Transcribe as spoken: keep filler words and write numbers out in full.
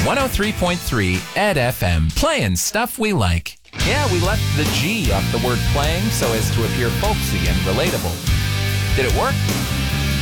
one oh three point three Ed F M, playing stuff we like. Yeah, we left the G off the word playing so as to appear folksy and relatable. Did it work?